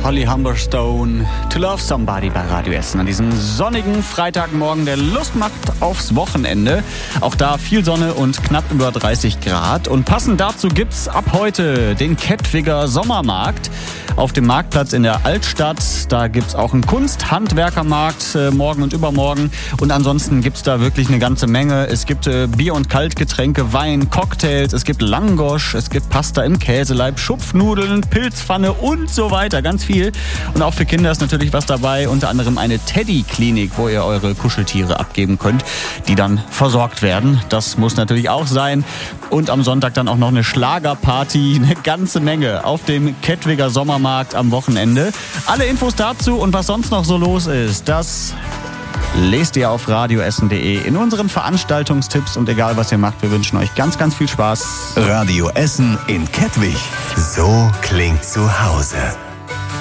Holly Humberstone, To Love Somebody bei Radio Essen. An diesem sonnigen Freitagmorgen, der Lust macht aufs Wochenende. Auch da viel Sonne und knapp über 30 Grad. Und passend dazu gibt's ab heute den Kettwiger Sommermarkt auf dem Marktplatz in der Altstadt. Da gibt's auch einen Kunsthandwerkermarkt morgen und übermorgen. Und ansonsten gibt's da wirklich eine ganze Menge. Es gibt Bier- und Kaltgetränke, Wein, Cocktails, es gibt Langosch, es gibt Pasta im Käseleib, Schupfnudeln, Pilzpfanne und so weiter. Ganz viel. Und auch für Kinder ist natürlich was dabei. Unter anderem eine Teddy-Klinik, wo ihr eure Kuscheltiere abgeben könnt, die dann versorgt werden. Das muss natürlich auch sein. Und am Sonntag dann auch noch eine Schlagerparty. Eine ganze Menge auf dem Kettwiger Sommermarkt am Wochenende. Alle Infos dazu und was sonst noch so los ist, das lest ihr auf radioessen.de in unseren Veranstaltungstipps. Und egal, was ihr macht, wir wünschen euch ganz, ganz viel Spaß. Radio Essen in Kettwig. So klingt zu Hause.